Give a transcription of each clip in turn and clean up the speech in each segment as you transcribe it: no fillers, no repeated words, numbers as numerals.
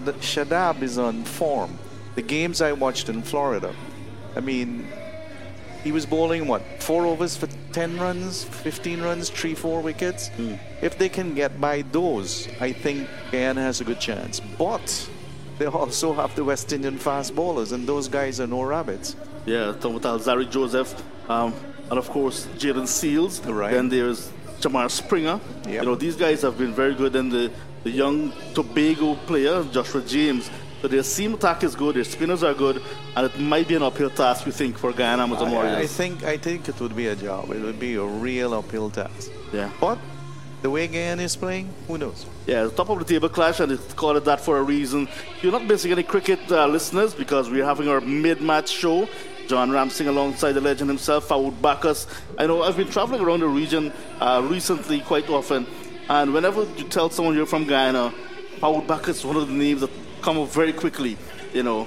Shadab is on form. The games I watched in Florida, I mean, he was bowling, 4 overs for 10 runs, 15 runs, 3-4 wickets. If they can get by those, I think Guyana has a good chance. But they also have the West Indian fast bowlers, and those guys are no rabbits. Yeah, talking about Alzari Joseph, and of course Jaden Seals. Right. Then there's Jamar Springer. Yep. You know, these guys have been very good. And the young Tobago player, Joshua James. So their seam attack is good, their spinners are good, and it might be an uphill task, we think, for Guyana Amazon Warriors. I think it would be a job. It would be a real uphill task. Yeah. But the way Guyana is playing, who knows? Yeah, top of the table clash, and it's called it that for a reason. You're not missing any cricket, listeners, because we're having our mid-match show. John Ramsing alongside the legend himself, Faoud Bacchus. I know I've been traveling around the region recently quite often, and whenever you tell someone you're from Guyana, Faoud Bacchus is one of the names that come up very quickly. You know,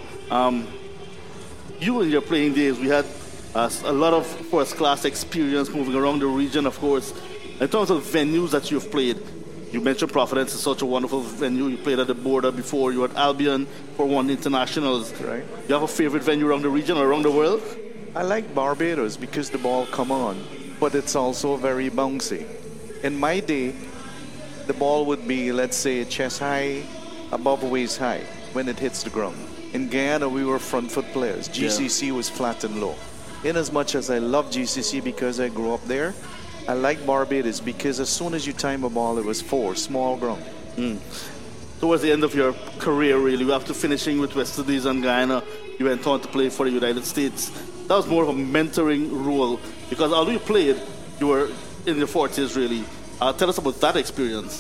you in your playing days, we had a lot of first-class experience moving around the region, of course. In terms of venues that you've played, you mentioned Providence is such a wonderful venue. You played at the Border before. You were at Albion for one internationals. Right. You have a favorite venue around the region or around the world? I like Barbados because the ball come on, but it's also very bouncy. In my day, the ball would be, let's say, chest high, above waist high when it hits the ground. In Guyana, we were front foot players. GCC was flat and low. In as much as I love GCC because I grew up there, I like Barbados because as soon as you time a ball, it was 4, small ground. Towards the end of your career, really, after finishing with West Indies and Guyana, you went on to play for the United States. That was more of a mentoring role because although you played, you were in your 40s, really. Tell us about that experience.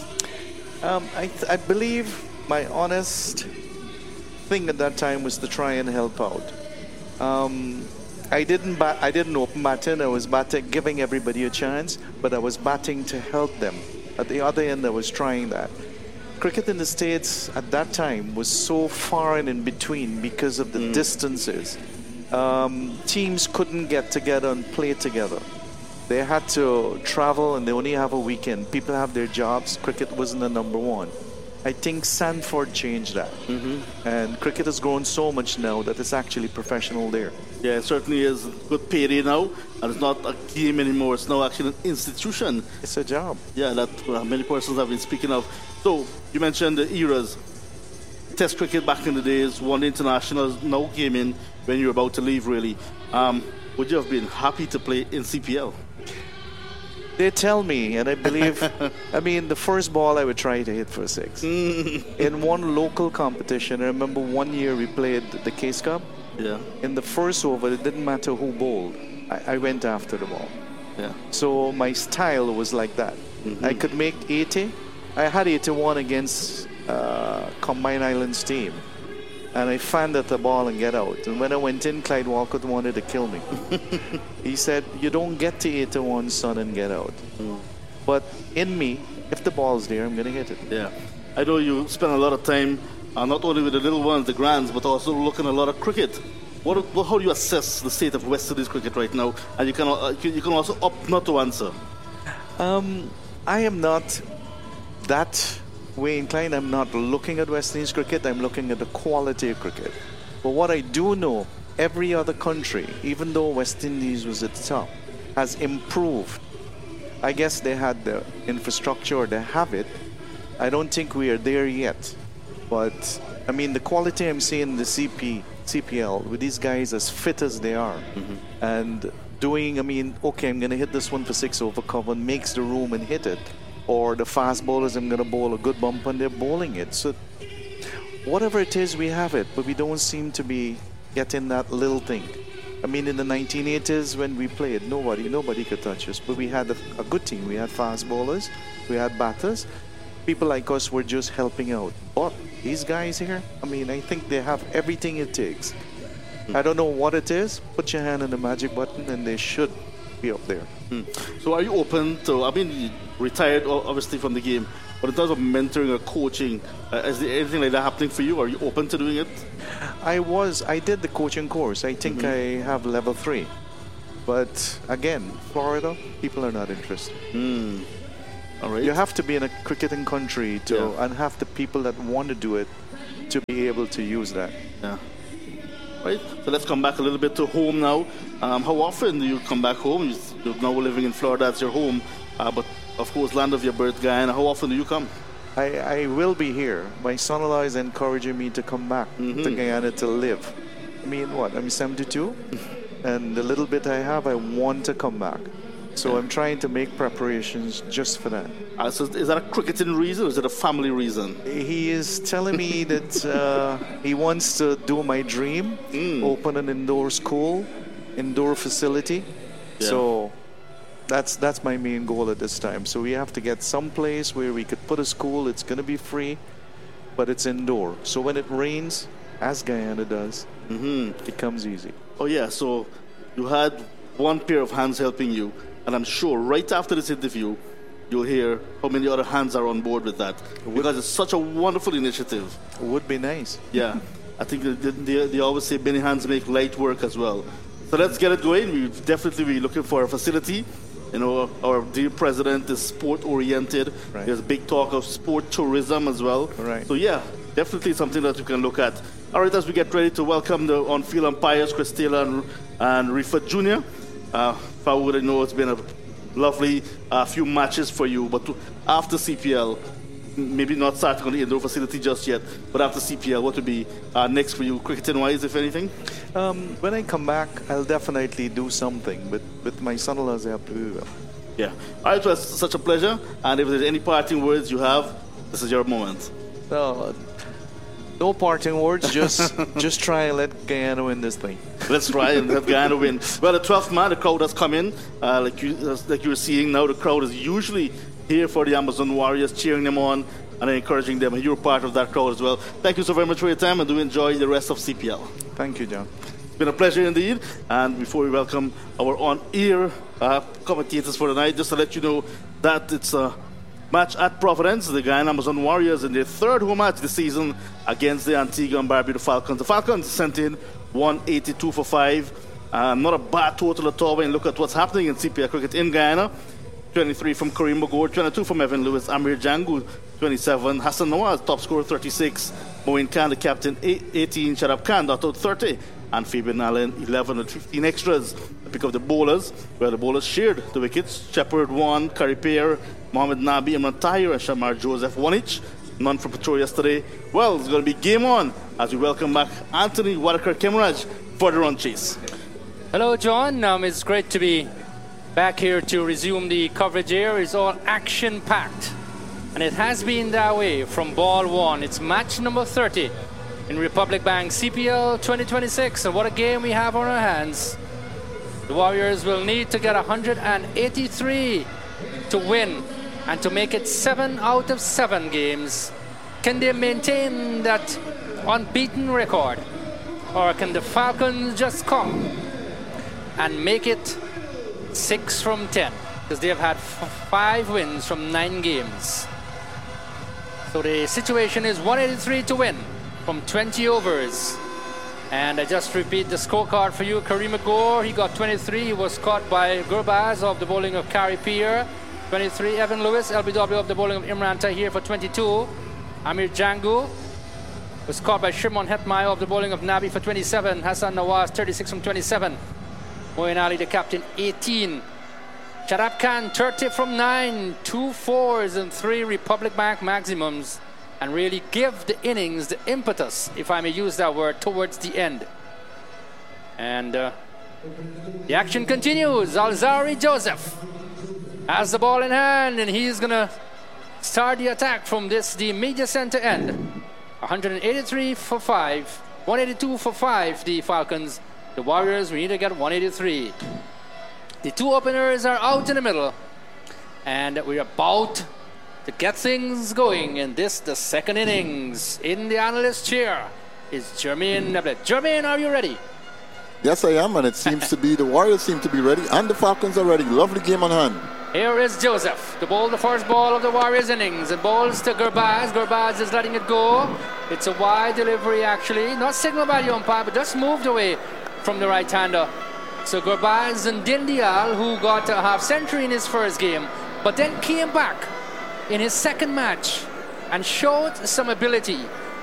I believe my honest thing at that time was to try and help out. I didn't open batting. I was batting, giving everybody a chance, but I was batting to help them. At the other end, I was trying that. Cricket in the States at that time was so far and in between because of the distances. Teams couldn't get together and play together. They had to travel and they only have a weekend. People have their jobs. Cricket wasn't the number one. I think Sanford changed that. And cricket has grown so much now that it's actually professional there. Yeah, it certainly is good payday now. And it's not a game anymore. It's now actually an institution. It's a job. Yeah, that many persons have been speaking of. So, you mentioned the eras. Test cricket back in the days, one internationals now came in when you were about to leave, really. Would you have been happy to play in CPL? They tell me, and I believe, I mean, the first ball I would try to hit for a 6. In one local competition, I remember one year we played the Case Cup. Yeah. In the first over, it didn't matter who bowled. I went after the ball. Yeah. So my style was like that. I could make 80. I had 81 against Combined Islands team. And I fanned at the ball and get out. And when I went in, Clyde Walcott wanted to kill me. He said, you don't get to 81, son, and get out. But in me, if the ball's there, I'm going to hit it. Yeah. I know you spend a lot of time, not only with the little ones, the grands, but also looking at a lot of cricket. How do you assess the state of West Indies cricket right now? And you can also opt not to answer. I am not that way inclined. I'm not looking at West Indies cricket. I'm looking at the quality of cricket. But what I do know, every other country, even though West Indies was at the top, has improved. I guess they had the infrastructure, or they have it. I don't think we are there yet. But, I mean, the quality I'm seeing in the CPL, with these guys as fit as they are, and doing, I mean, okay, I'm going to hit this one for 6 over cover, and makes the room and hit it. Or the fast bowlers, I'm going to bowl a good bump and they're bowling it. So whatever it is, we have it, but we don't seem to be getting that little thing. I mean, in the 1980s when we played, nobody could touch us, but we had a good team. We had fast bowlers, we had batters. People like us were just helping out. But these guys here, I mean, I think they have everything it takes. I don't know what it is. Put your hand on the magic button and they should be up there. So are you open to, I mean, you retired obviously from the game, but in terms of mentoring or coaching, is there anything like that happening for you? Are you open to doing it? I did the coaching course. I think I have level 3. But again, Florida, people are not interested. All right. You have to be in a cricketing country and have the people that want to do it to be able to use that. Yeah. Right. So let's come back a little bit to home now. How often do you come back home? You're now living in Florida, that's your home. But of course, land of your birth, Guyana. How often do you come? I will be here. My son-in-law is encouraging me to come back to Guyana to live. I mean, what? I'm 72, and the little bit I have, I want to come back. So I'm trying to make preparations just for that. So is that a cricketing reason or is it a family reason? He is telling me that he wants to do my dream, open an indoor school, indoor facility. Yeah. So that's my main goal at this time. So we have to get some place where we could put a school. It's going to be free, but it's indoor. So when it rains, as Guyana does, it comes easy. Oh yeah, so you had one pair of hands helping you, and I'm sure right after this interview, you'll hear how many other hands are on board with that. Because it's such a wonderful initiative. It would be nice. Yeah, I think they always say many hands make light work as well. So let's get it going. We'll definitely be looking for a facility. You know, our dear president is sport-oriented. Right. There's big talk of sport tourism as well. Right. So yeah, definitely something that we can look at. All right, as we get ready to welcome the on-field umpires, Chris Taylor and Reeford Jr. If I would have known, it's been a lovely few matches for you. But after CPL, maybe not starting on the indoor facility just yet, but after CPL, what would be next for you, cricketing-wise, if anything? When I come back, I'll definitely do something. But with my son-in-laws, I have to do well. Yeah. All right, it was such a pleasure. And if there's any parting words you have, this is your moment. No parting words, just try and let Guyana win this thing. Let's try and let Guyana win. Well, the 12th man, the crowd has come in. Like you're seeing now, the crowd is usually here for the Amazon Warriors, cheering them on and encouraging them. And you're part of that crowd as well. Thank you so very much for your time, and do enjoy the rest of CPL. Thank you, John. It's been a pleasure indeed. And before we welcome our on-air commentators for the night, just to let you know that it's a match at Providence. The Guyana Amazon Warriors in their third home match this season against the Antigua and Barbuda Falcons. The Falcons sent in 182 for 5. Not a bad total at all when you look at what's happening in CPL cricket in Guyana. 23 from Kareem Magor, 22 from Evan Lewis, Amir Jangu, 27, Hassan Nawaz, top scorer, 36, Moin Khan, the captain, 18, Sharab Khan, not out 30, and Fabian Allen, 11 with 15 extras. The pick of the bowlers, where the bowlers shared the wickets. Shepard 1, Curry Pair, Mohamed Nabi, Imran Tahir, and Shamar Joseph 1 each. None from Pretoria yesterday. Well, it's going to be game on as we welcome back Anthony Wadakar Kemaraj for the run chase. Hello, John. It's great to be back here to resume the coverage here. It's all action-packed. And it has been that way from ball one. It's match number 30 in Republic Bank CPL 2026. And what a game we have on our hands. The Warriors will need to get 183 to win and to make it 7 out of 7 games. Can they maintain that unbeaten record? Or can the Falcons just come and make it 6 from 10? Because they have had 5 wins from 9 games. So the situation is 183 to win from 20 overs. And I just repeat the scorecard for you. Kareem Magor, he got 23. He was caught by Gurbaz of the bowling of Kari Pier. 23. Evan Lewis, LBW of the bowling of Imran Tahir for 22. Amir Jangu was caught by Shimon Hetmai of the bowling of Nabi for 27. Hassan Nawaz, 36 from 27. Moin Ali, the captain, 18. Sharab Khan, 30 from 9. 2 fours and 3 Republic Bank maximums. And really give the innings the impetus, if I may use that word, towards the end. And the action continues. Alzari Joseph has the ball in hand, and he's going to start the attack from the media center end. 183 for 5. 182 for 5, the Falcons. The Warriors, we need to get 183. The 2 openers are out in the middle. And we're about to get things going in the second innings. In the analyst chair is Jermaine Neblett. Jermaine, are you ready? Yes, I am, and it seems to be the Warriors seem to be ready, and the Falcons are ready. Lovely game on hand. Here is Joseph, the first ball of the Warriors innings. It balls to Gurbaz. Gurbaz is letting it go. It's a wide delivery, actually. Not signaled by the umpire, but just moved away from the right-hander. So Gurbaz and Dindial, who got a half century in his first game, but then came back in his second match and showed some ability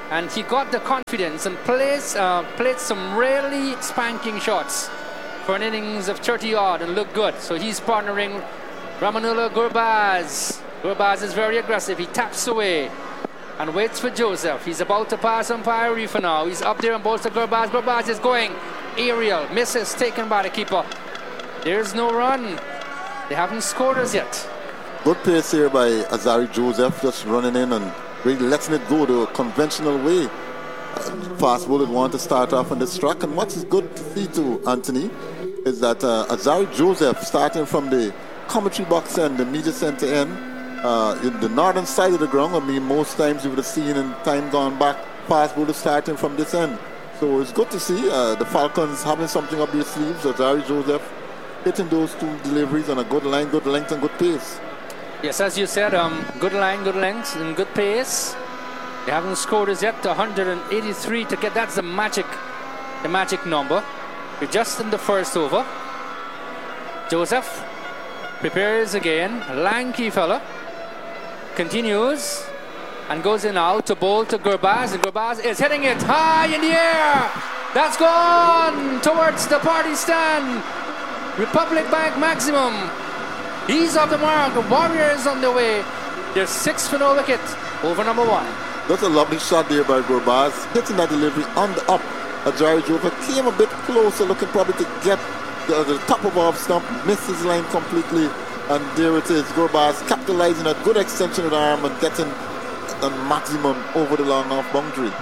and he got the confidence and played some really spanking shots for an innings of 30 odd and looked good. So he's partnering Ramanullah Gurbaz. Gurbaz is very aggressive. He taps away and waits for Joseph. He's about to pass umpire Reefer now. He's up there and bowls to Gurbaz. Gurbaz is going aerial, misses, taken by the keeper. There's no run. They haven't scored as yet. Good pace here by Azari Joseph, just running in and really letting it go the conventional way. Fast bowler want to start off on this track, and what's good to see too, Anthony, is that Azari Joseph, starting from the commentary box end, the media center end, in the northern side of the ground. I mean, most times you would have seen in time gone back, fast bowler starting from this end. So it's good to see the Falcons having something up their sleeves. Azari Joseph hitting those two deliveries on a good line, good length, and good pace. Yes, as you said, good line, good length, and good pace. They haven't scored as yet. 183 to get. That's the magic number. We're just in the first over. Joseph prepares again. A lanky fella continues and goes in out to bowl to Gurbaz, and Gurbaz is hitting it high in the air. That's gone towards the party stand. Republic Bank Maximum. He's off the mark. The Warriors on the way. They're 6 for no wicket over number 1. That's a lovely shot there by Gurbaz, hitting that delivery on the up. Azari Joseph came a bit closer, looking probably to get the top of off stump, missed his line completely, and there it is. Gurbaz capitalizing a good extension of the arm and getting a maximum over the long off boundary.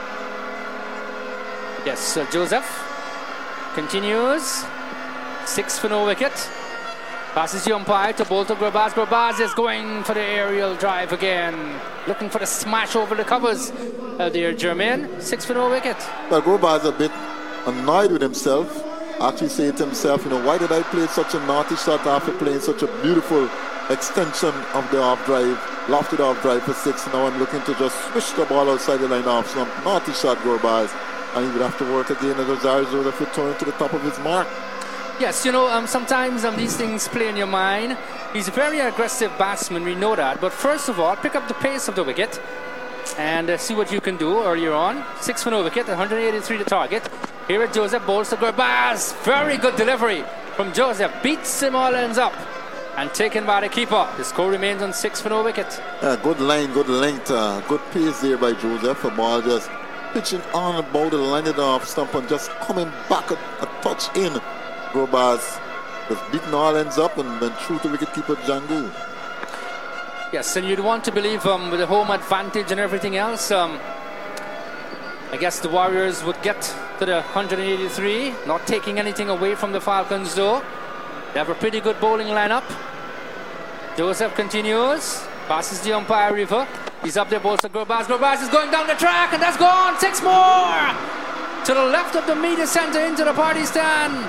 Yes, Joseph continues. 6 for no wicket. Passes the umpire to bowl to Gurbaz. Gurbaz is going for the aerial drive again. Looking for the smash over the covers. There, Jermaine. 6 for no wicket. Well, Gurbaz a bit annoyed with himself. Actually saying to himself, why did I play such a naughty shot after playing such a beautiful extension of the off drive, lofted off drive for 6. Now I'm looking to just swish the ball outside the line off. Some naughty shot, Gurbaz. And he would have to work again as Azari Joseph return to the top of his mark. Yes, sometimes these things play in your mind. He's a very aggressive batsman, we know that. But first of all, pick up the pace of the wicket and see what you can do earlier on. 6 for no wicket, 183 to target. Here at Joseph, bowls to Gurbaz. Very good delivery from Joseph. Beats him all ends up and taken by the keeper. The score remains on 6 for no wicket. Good line, good length, good pace there by Joseph. The ball just pitching on about the line it off stump and just coming back a touch in. Gurbaz just beating all ends up and then through to wicketkeeper Django. Yes, and you'd want to believe with the home advantage and everything else, I guess the Warriors would get to the 183, not taking anything away from the Falcons though. They have a pretty good bowling lineup. Joseph continues, passes the umpire River. He's up there, bowls to Gurbaz. Gurbaz is going down the track and that's gone. 6 more to the left of the media center into the party stand.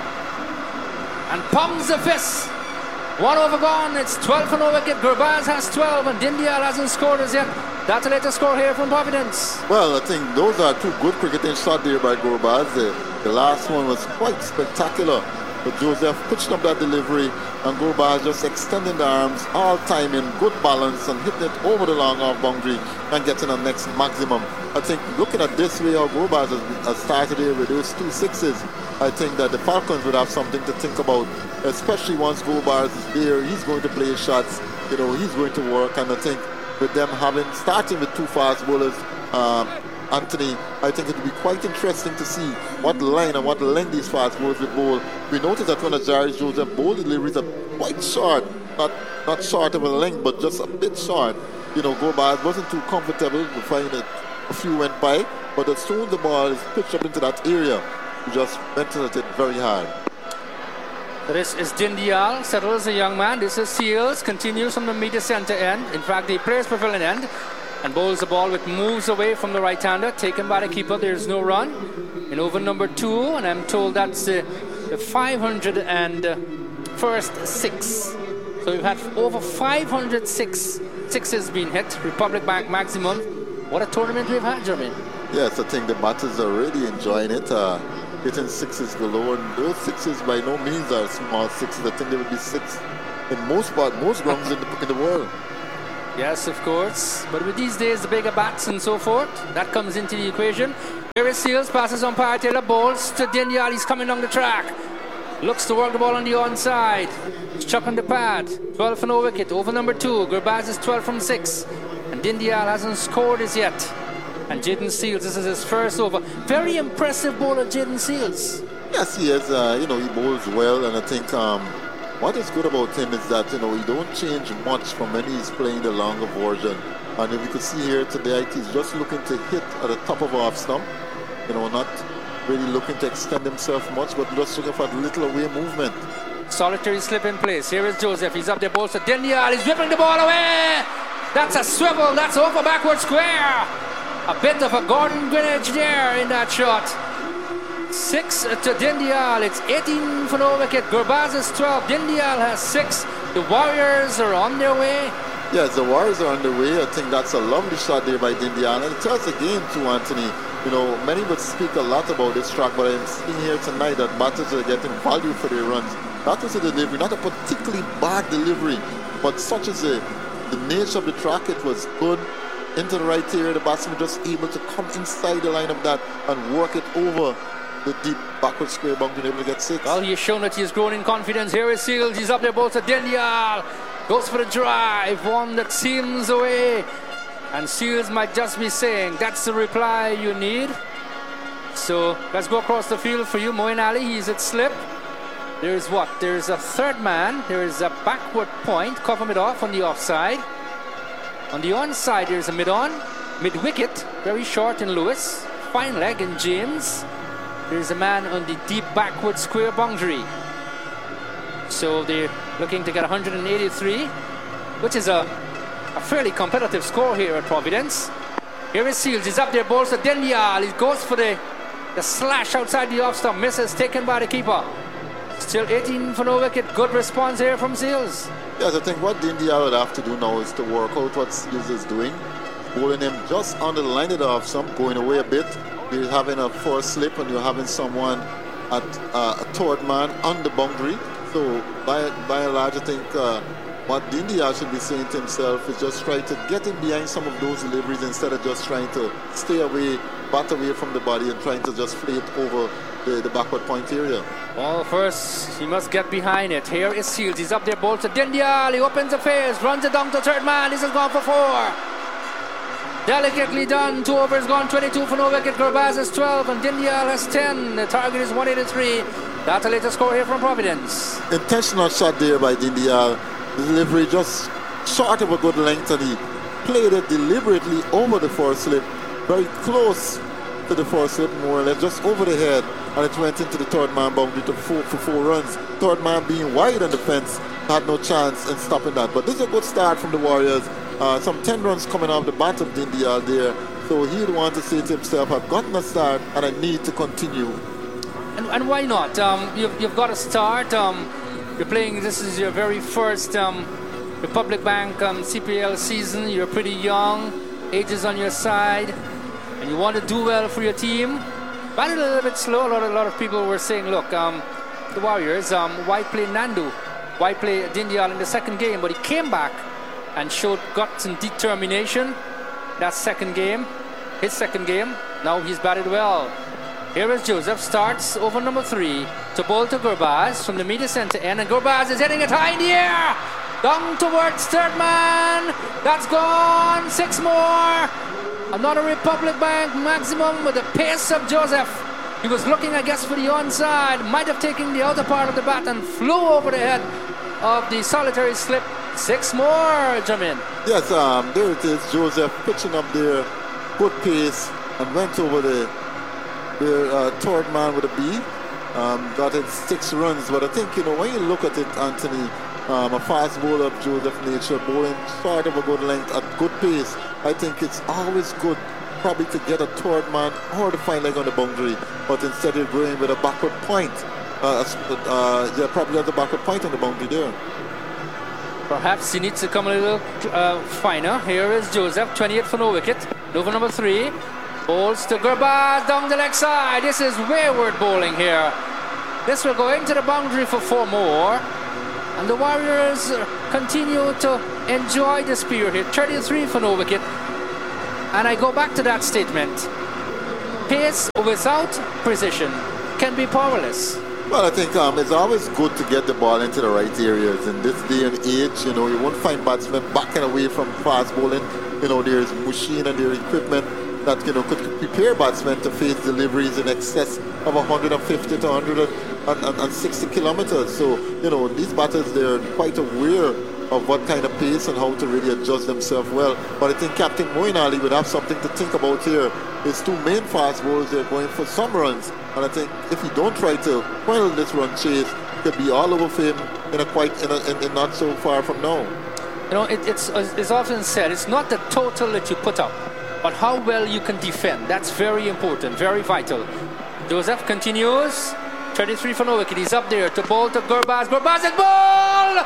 And pumps the fist. 1 over gone. It's 12 for no wicket. Gurbaz has 12 and Dindial hasn't scored as yet. That's a later score here from Providence. Well, I think those are 2 good cricketing shots there by Gurbaz. The last one was quite spectacular. But Joseph pitched up that delivery and Gurbaz just extending the arms, all time in good balance and hitting it over the long off boundary and getting a next maximum. I think looking at this way how Gurbaz has started here with those 2 sixes, I think that the Falcons would have something to think about, especially once Gurbaz is there. He's going to play his shots, he's going to work, and I think with them starting with 2 fast bowlers, Anthony, I think it would be quite interesting to see what line and what length these fast bowlers will bowl. We noticed that when Azari Joseph bowled, the deliveries are quite short, not short of a length, but just a bit short. Gurbaz wasn't too comfortable. We find that a few went by, but as soon as the ball is pitched up into that area, he just vented it very hard. This is Dindial, settles a young man. This is Seals, continues from the media center end. In fact, the players pavilion end. And bowls the ball which moves away from the right-hander, taken by the keeper. There's no run in over number 2, and I'm told that's the 501st 6. So we've had over 500 sixes being hit. Republic Bank Maximum. What a tournament we've had, Jermaine. Yes, I think the batters are really enjoying it. Hitting 6s galore, and those 6s by no means are small 6s. I think there will be 6 in most grounds in the world. Yes, of course. But with these days, the bigger bats and so forth, that comes into the equation. Here is Seals, passes on Umpire Taylor, balls to Dindial. He's coming down the track. Looks to work the ball on the onside. He's chucking the pad. 12 for no wicket. Over number 2. Gurbaz is 12 from 6. And Dindial hasn't scored as yet. And Jayden Seals, this is his first over. Very impressive bowler, Jayden Seals. Yes, he is. He bowls well, and I think what is good about him is that he don't change much from when he's playing the longer version. And if you could see here today, he's just looking to hit at the top of off stump. Not really looking to extend himself much, but just looking for a little away movement. Solitary slip in place. Here is Joseph. He's up there, balls to Dindial. He's whipping the ball away. That's a swivel. That's over backward square. A bit of a Gordon Greenwich there in that shot. 6 to Dindial. It's 18 for no wicket. Gurbaz is 12. Dindial has 6. The Warriors are on their way. Yes, the Warriors are on the way. I think that's a lovely shot there by Dindial. And it tells the game too, Anthony. Many would speak a lot about this track, but I'm seeing here tonight that batters are getting value for their runs. That was a delivery, not a particularly bad delivery, but such as the nature of the track, it was good. Into the right area, the batsman just able to come inside the line of that and work it over the deep backward square boundary, able to get 6. Well, he's shown that he's grown in confidence. Here is Seals. He's up there, balls to Dindial. Goes for the drive, one that seams away. And Seals might just be saying, that's the reply you need. So let's go across the field for you. Moeen Ali, he's at slip. There's what? There's a third man. There is a backward point. Cover it off on the offside. On the onside, there's a mid-on. Mid-wicket, very short in Lewis. Fine leg in James. There's a man on the deep backward square boundary. So they're looking to get 183, which is a fairly competitive score here at Providence. Here is Seals. He's up there, balls to Dindial. He goes for the slash outside the off stump. Misses, taken by the keeper. Still 18 for no wicket. Good response here from Seals. Yes, I think what Dindial would have to do now is to work out what Seals is doing. Bowling him just on the line of the off stump, going away a bit. You're having a first slip and you're having someone at a third man on the boundary. So by and large, I think what Dindial should be saying to himself is just try to get him behind some of those deliveries instead of just trying to stay away, bat away from the body and trying to just play it over the backward point area. Well, first he must get behind it. Here is Seals. He's up there, ball to Dindial. He opens the face, runs it down to third man. This has gone for 4. Delicately done. 2 overs gone, 22 for no wicket. Gurbaz is 12 and Dindial has 10. The target is 183. That's the latest score here from Providence. Intentional shot there by Dindial. The delivery just short of a good length, and he played it deliberately over the first slip, very close to the first slip, more or less, just over the head, and it went into the third man boundary for 4 runs. Third man being wide on the fence, had no chance in stopping that. But this is a good start from the Warriors. Some 10 runs coming off the bat of Dindial there, so he'd want to say to himself, I've gotten a start and I need to continue. And why not? You've got to start. You're playing, this is your very first Republic Bank CPL season. You're pretty young, age is on your side, and you want to do well for your team. Batted a little bit slow. A lot of people were saying, look, the Warriors, why play Nandu? Why play Dindial in the second game? But he came back and showed guts and determination. That second game, his second game, now he's batted well. Here is Joseph, starts over number 3 to bowl to Gurbaz from the media centre end, and Gurbaz is hitting it high in the air, down towards third man. That's gone. 6 more. Another Republic Bank maximum with the pace of Joseph. He was looking, I guess, for the onside, might have taken the outer part of the bat and flew over the head of the solitary slip. 6 more, Jamin. Yes, there it is. Joseph pitching up there, good pace, and went over the third man with a B. Got it 6 runs. But I think, when you look at it, Anthony, a fast bowler of Joseph nature, bowling short of a good length at good pace, I think it's always good probably to get a third man or the fine leg on the boundary, but instead of going with a backward point. Probably has a backward point on the boundary there. Perhaps he needs to come a little finer. Here is Joseph, 28 for no wicket. Over number 3. Bowls to Gurbaz down the leg side. This is wayward bowling here. This will go into the boundary for 4 more. And the Warriors continue to enjoy the spearhead. 33 for no wicket. And I go back to that statement. Pace without precision can be powerless. Well, I think it's always good to get the ball into the right areas. In this day and age, you know, you won't find batsmen backing away from fast bowling. You know, there's machine and there's equipment that, you know, could prepare batsmen to face deliveries in excess of 150 to 160 kilometers. So, you know, these batters, they're quite aware of what kind of pace and how to really adjust themselves well. But I think Captain Moeen Ali would have something to think about here. His two main fast bowlers, they're going for some runs. And I think if he don't try to quell this run chase, it could be all over for him in not so far from now. You know, it's often said, it's not the total that you put up, but how well you can defend. That's very important, very vital. Joseph continues. 33 for no wicket. He's up there to bowl to Gurbaz. Gurbaz is ball!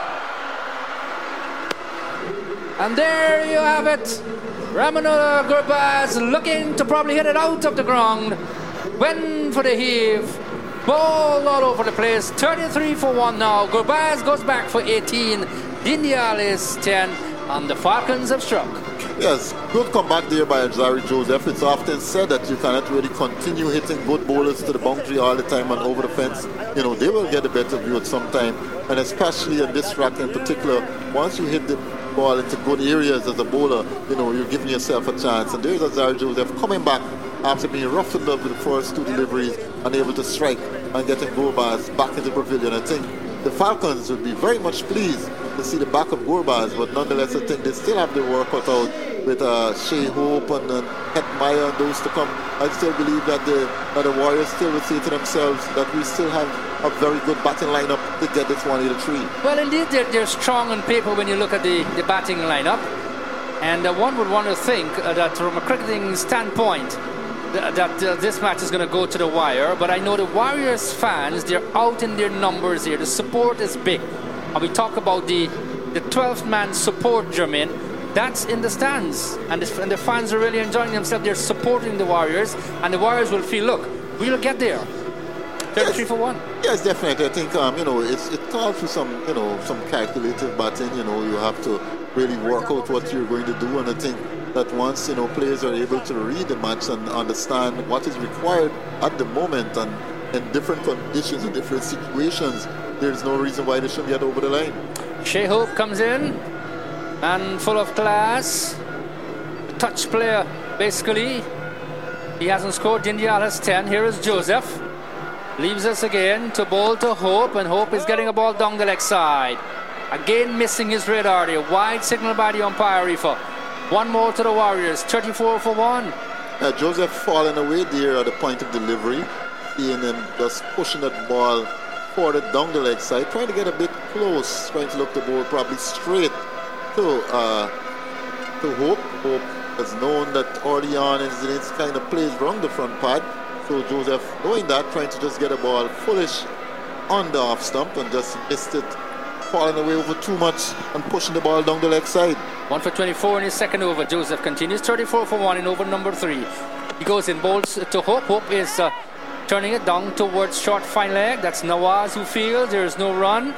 And there you have it. Ramanullah Gurbaz looking to probably hit it out of the ground. Went for the heave. Ball all over the place. 33 for 1 now. Gurbaz goes back for 18. Dindyal is 10. And the Falcons have struck. Yes, good comeback there by Zari Joseph. It's often said that you cannot really continue hitting good bowlers to the boundary all the time and over the fence. You know, they will get a better view at some time. And especially in this track in particular, once you hit the ball into good areas as a bowler, you know, you're giving yourself a chance. And there's Zari Joseph coming back after being roughened up with the first two deliveries and able to strike and getting Gurbaz back into the pavilion. I think the Falcons would be very much pleased to see the back of Gurbaz, but nonetheless I think they still have their work cut out with Shea Hope and Hetmeyer and those to come. I still believe that the Warriors still would say to themselves that we still have a very good batting lineup to get this 183. Well, indeed, they're strong on paper when you look at the batting lineup. And one would want to think that from a cricketing standpoint, that this match is going to go to the wire. But I know the Warriors fans, they're out in their numbers here. The support is big. And we talk about the 12th man support, Jermaine. That's in the stands. And the fans are really enjoying themselves. They're supporting the Warriors. And the Warriors will feel, look, we'll get there. 33 for 1. Yes, definitely. I think, you know, it calls for some calculated batting. You know, you have to really work out what you're going to do. And I think that once, you know, players are able to read the match and understand what is required at the moment and in different conditions and different situations, there's no reason why they shouldn't get over the line. Shea Hope comes in and full of class. Touch player, basically. He hasn't scored. Dindyal has 10. Here is Joseph. Leaves us again to bowl to Hope, and Hope is getting a ball down the leg side. Again missing his radar there. Wide signal by the umpire refer. One more to the Warriors. 34 for 1. Joseph falling away there at the point of delivery. Seeing him just pushing that ball forward down the leg side, trying to get a bit close, trying to look the ball probably straight to Hope. Hope has known that early on it's kind of plays wrong the front pad. So Joseph, knowing that, trying to just get a ball foolish on the off stump and just missed it, falling away over too much and pushing the ball down the leg side. 1 for 24 in his second over. Joseph continues. 34 for 1 in over number 3. He goes in, bowls to Hope. Hope is turning it down towards short fine leg. That's Nawaz who fields. There is no run.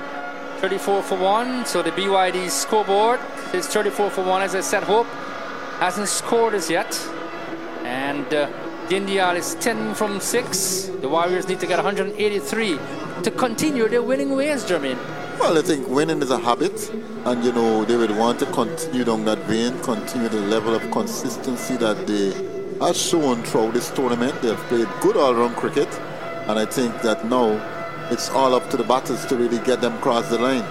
34 for 1. So the BYD scoreboard is 34 for 1. As I said, Hope hasn't scored as yet. And Dindyal is 10 from 6. The Warriors need to get 183 to continue their winning ways, Jermaine. Well, I think winning is a habit, and you know they would want to continue down that vein, continue the level of consistency that they have shown throughout this tournament. They have played good all-round cricket, and I think that now it's all up to the batters to really get them across the line.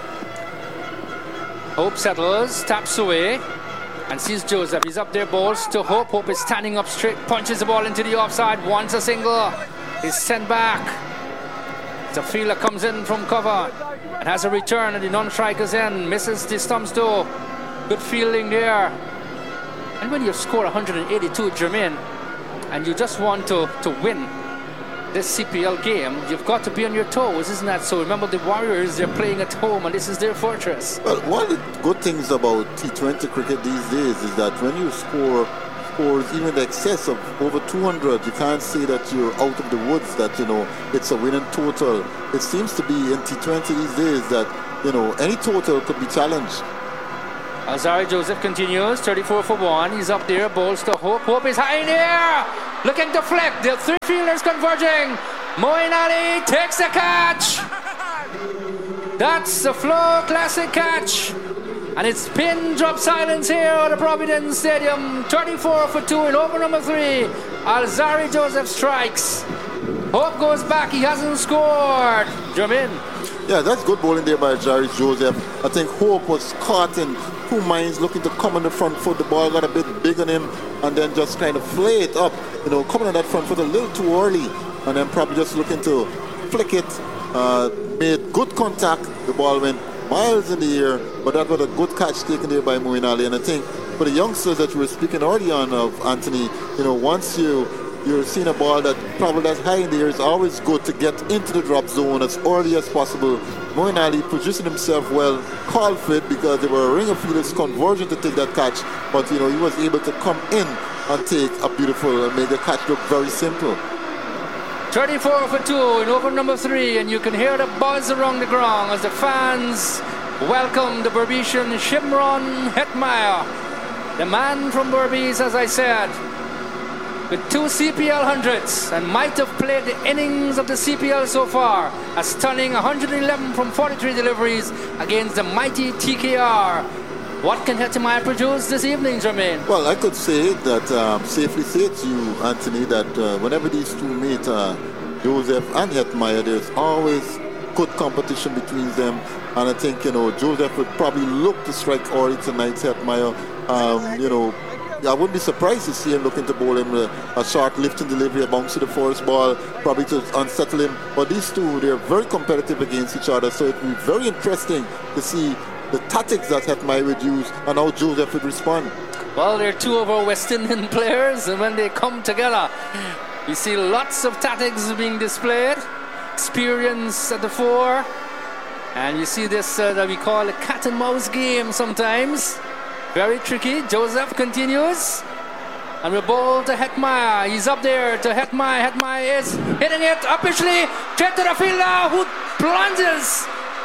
Hope settles, taps away, and sees Joseph. He's up there, balls to Hope. Hope is standing up straight, punches the ball into the offside, wants a single. He's sent back. The fielder comes in from cover and has a return, and the non-striker's in, misses the stumps though. Good fielding there. And when you score 182, Jermaine, and you just want to win this CPL game, you've got to be on your toes, isn't that so? Remember, the Warriors, they're playing at home, and this is their fortress. Well, one of the good things about T20 cricket these days is that when you score scores even in excess of over 200, you can't say that you're out of the woods, that, you know, it's a winning total. It seems to be in T20 these days that, you know, any total could be challenged. Alzari Joseph continues, 34 for 1. He's up there, bowls to Hope. Hope is high in the air, looking to flick. The three fielders converging. Moeen Ali takes the catch. That's the Flow Classic catch. And it's pin drop silence here at the Providence Stadium. 34 for 2 in over number 3. Alzari Joseph strikes. Hope goes back, he hasn't scored. Jermaine. Yeah, that's good bowling there by Alzari Joseph. I think Hope was caught in 2 minds, looking to come on the front foot. The ball got a bit big on him and then just kind of flay it up. Coming on that front foot a little too early and then probably just looking to flick it. Made good contact. The ball went miles in the air, but that was a good catch taken there by Moeen Ali. And I think for the youngsters that you were speaking early on of, Anthony, once you're seeing a ball that probably that's high in the air, it's always good to get into the drop zone as early as possible. Moeen Ali positioned himself well, called for it because there were a ring of fielders converging to take that catch, but he was able to come in and take a beautiful and make the catch look very simple. 34 for 2 in over number 3, and you can hear the buzz around the ground as the fans welcome the Berbetian Shimron Hetmyer, the man from Berbice, as I said, with 2 CPL hundreds and might have played the innings of the CPL so far. A stunning 111 from 43 deliveries against the mighty TKR. What can Hetmyer produce this evening, Jermaine? Well, I could say that, safely say to you, Anthony, that whenever these two meet, Joseph and Hetmyer, there's always good competition between them. And I think, Joseph would probably look to strike early tonight, Hetmyer. I wouldn't be surprised to see him looking to bowl him a short lifting delivery, a bounce to the forest ball, probably to unsettle him. But these two, they're very competitive against each other. So it will be very interesting to see the tactics that Hetmyer would use and how Joseph would respond. Well, they're 2 of our West Indian players, and when they come together, you see lots of tactics being displayed, experience at the fore, and you see this that we call a cat and mouse game sometimes. Very tricky. Joseph continues, and we bowl to Hetmyer. He's up there to Hetmyer. Hetmyer is hitting it uppishly, straight to the fielder who plunges.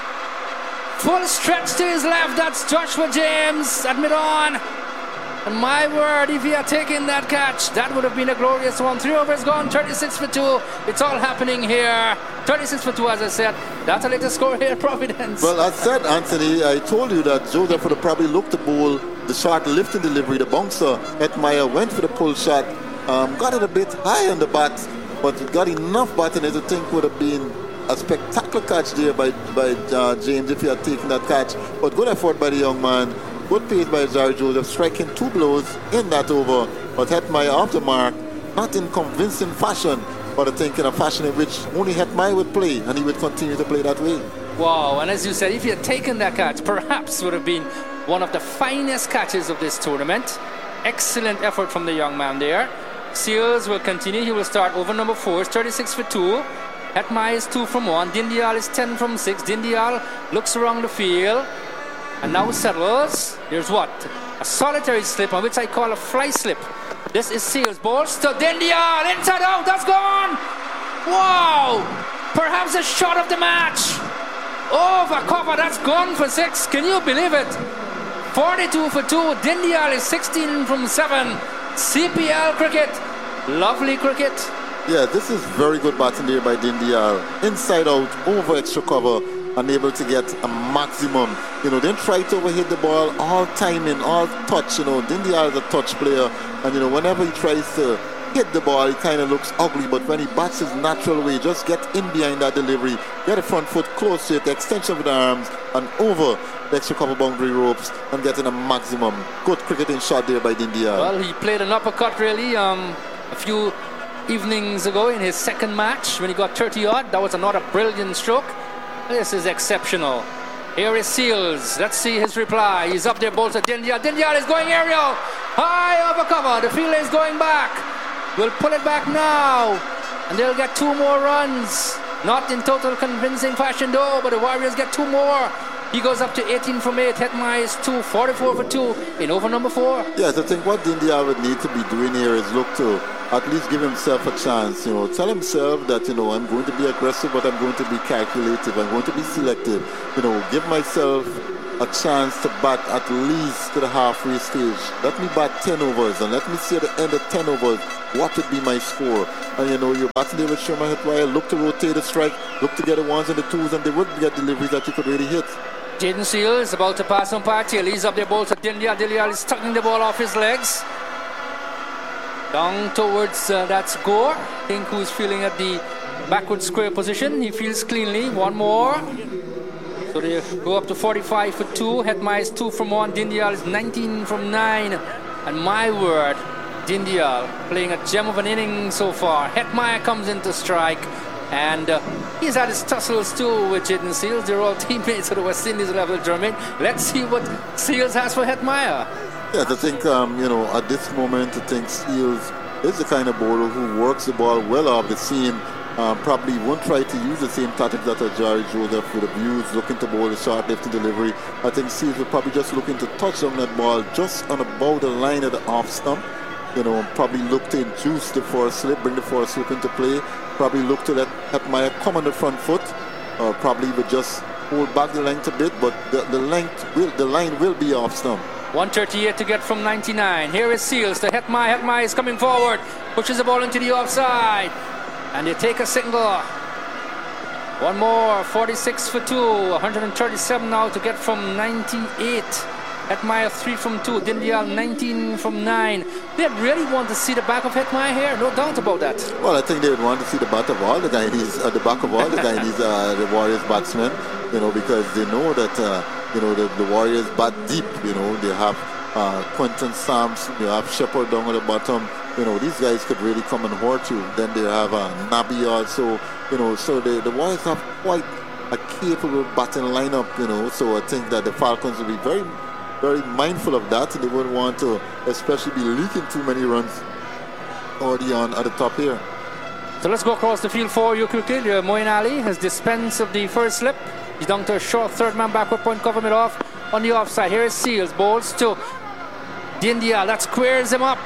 Full stretch to his left, that's Joshua James at mid-on. And my word, if he had taken that catch, that would have been a glorious one. 3 overs gone, 36 for 2. It's all happening here. 36 for 2, as I said. That's a little score here, Providence. Well, I said, Anthony, I told you that Joseph would have probably looked to bowl the short lifting delivery, the bouncer. Hetmyer went for the pull shot, got it a bit high on the bat, but it got enough bat in it to think would have been a spectacular catch there by James if he had taken that catch. But good effort by the young man. Good pace by Alzari Joseph, striking 2 blows in that over. But Hetmyer off the mark, not in convincing fashion, but I think in a fashion in which only Hetmyer would play, and he would continue to play that way. Wow, and as you said, if he had taken that catch, perhaps would have been one of the finest catches of this tournament. Excellent effort from the young man there. Seals will continue. He will start over number 4. It's 36 for 2. Hetmyer is 2 from 1. Dindial is 10 from 6. Dindial looks around the field and now settles. Here's what? A solitary slip, on which I call a fly slip. This is Seals. Balls to Dindial. Inside out. That's gone. Wow. Perhaps a shot of the match. Over cover. That's gone for 6. Can you believe it? 42 for 2. Dindial is 16 from 7. CPL cricket. Lovely cricket. Yeah, this is very good batting there by Dindial. Inside out, over extra cover, unable to get a maximum. Then try to overhit the ball, all timing, all touch. Dindial is a touch player, and whenever he tries to hit the ball, it kind of looks ugly, but when he bats his natural way, just get in behind that delivery, get the front foot close to it, the extension of the arms, and over the extra cover boundary ropes, and getting a maximum. Good cricketing shot there by Dindial. Well, he played an uppercut really a few evenings ago in his second match when he got 30 odd. That was another brilliant stroke. This is exceptional. Here is Seals. Let's see his reply. He's up there, bowls to Dindial. Dindial is going aerial. High over cover. The fielder is going back. We'll pull it back now. And they'll get 2 more runs. Not in total convincing fashion though, but the Warriors get 2 more. He goes up to 18 from 8. Hetmyer is 2, 44 for 2 in over number 4. Yes, I think what Dindial would need to be doing here is look to at least give himself a chance. Tell himself that, I'm going to be aggressive, but I'm going to be calculative. I'm going to be selective. Give myself a chance to bat at least to the halfway stage. Let me bat 10 overs and let me see at the end of 10 overs what would be my score. And you're batting there with Sherman Hetmyer, look to rotate the strike, look to get the ones and the twos, and they would get deliveries that you could really hit. Jaden Seals is about to pass on Partiel. He's up there ball to Dindial. Dindial is tucking the ball off his legs. Down towards that's Gore. Think who's feeling at the backward square position. He feels cleanly. One more. So they go up to 45 for 2. Hetmyer is 2 from 1. Dindial is 19 from 9. And my word, Dindial playing a gem of an inning so far. Hetmyer comes into strike. And he's had his tussles too with Jaden Seals. They're all teammates at the West Indies level, Jermaine. Let's see what Seals has for Hetmyer. Yes, I think, at this moment, I think Seals is the kind of bowler who works the ball well off the seam. Probably won't try to use the same tactics that Jari Joseph would have used, looking to bowl a short left delivery. I think Seals will probably just looking to touch on that ball just on about the line of the off stump. Probably look to induce the force slip, bring the force slip into play. Probably look to let Hetmyer come on the front foot, or probably would just hold back the length a bit, but the line will be off stump. 138 to get from 99. Here is Seals to Hetmyer. Hetmyer is coming forward, pushes the ball into the offside, and they take a single. One more, 46 for 2, 137 now to get from 98. Hetmyer 3 from 2, Dindial 19 from 9. They really want to see the back of Hetmyer here, no doubt about that. Well, I think they would want to see the back of all the Guyanese, the back of all the Guyanese, the Warriors batsmen, because they know that, the Warriors bat deep, they have Quentin Sampson, you have Shepherd down at the bottom, these guys could really come and hurt you. Then they have Nabi also, so the Warriors have quite a capable batting lineup, so I think that the Falcons will be very, very mindful of that. They wouldn't want to especially be leaking too many runs already on at the top here. So let's go across the field for you quickly. Moeen Ali has dispensed of the first slip. He's down to a short third man backward point, cover it off on the offside. Here is Seals, bowls to Dindial. That squares him up.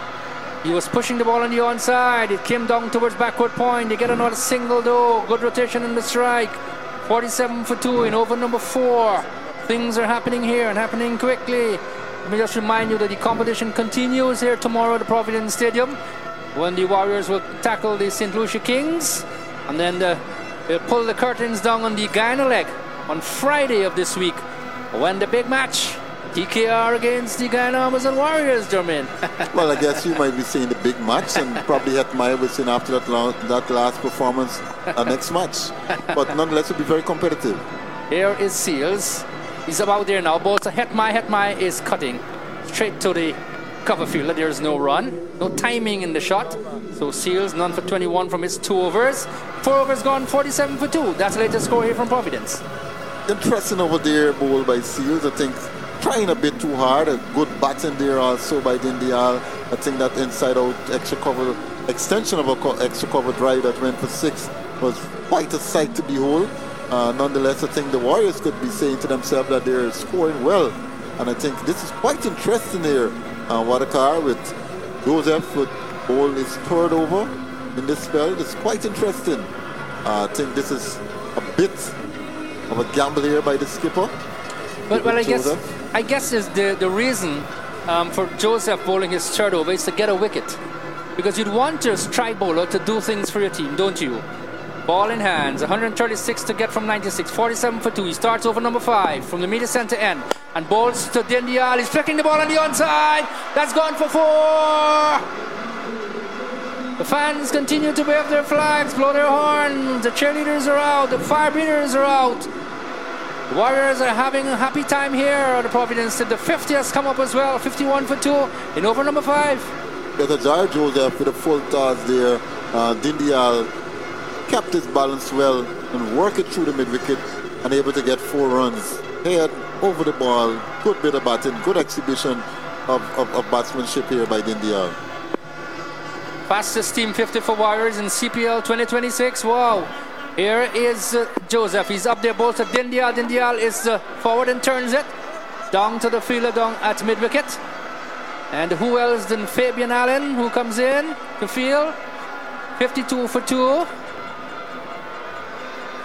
He was pushing the ball on the onside. It came down towards backward point. They get another single though. Good rotation in the strike. 47 for 2 in over number 4. Things are happening here and happening quickly. Let me just remind you that the competition continues here tomorrow at the Providence Stadium when the Warriors will tackle the St. Lucia Kings, and then they'll pull the curtains down on the Guyana leg on Friday of this week when the big match, TKR against the Guyana Amazon Warriors, Jermaine. Well, I guess you might be saying the big match, and probably Hetmyer will see after that last performance next match. But nonetheless, it'll be very competitive. Here is Seals. He's about there now. Ball to Hetmyer. Hetmyer is cutting straight to the cover fielder. There's no run, no timing in the shot. So Seals none for 21 from his 2 overs. 4 overs gone, 47 for 2. That's the latest score here from Providence. Interesting over there, bowl by Seals. I think trying a bit too hard. A good batting there also by Dindial. I think that inside out extra cover extension of a extra cover drive that went for 6 was quite a sight to behold. Nonetheless, I think the Warriors could be saying to themselves that they're scoring well. And I think this is quite interesting here. Wadakar with Joseph would bowl his third over in this spell. It's quite interesting. I think this is a bit of a gamble here by the skipper. Well, I guess is the reason for Joseph bowling his third over is to get a wicket. Because you'd want your strike bowler to do things for your team, don't you? Ball in hands, 136 to get from 96, 47 for 2. He starts over number 5 from the media center end and bowls to Dindial. He's flicking the ball on the onside. That's gone for 4. The fans continue to wave their flags, blow their horns. The cheerleaders are out. The fire breathers are out. The Warriors are having a happy time here at the Providence. The 50 has come up as well, 51 for 2 in over number 5. There's a Jari Joseph with a full toss there. Dindial kept his balance well and worked it through the mid-wicket and able to get 4 runs. Head over the ball, good bit of batting, good exhibition of batsmanship here by Dindial. Fastest team 50 for Warriors in CPL 2026. Wow. Here is Joseph. He's up there, ball to Dindial. Dindial is forward and turns it down to the fielder down at mid-wicket. And who else than Fabian Allen, who comes in to field. 52 for 2.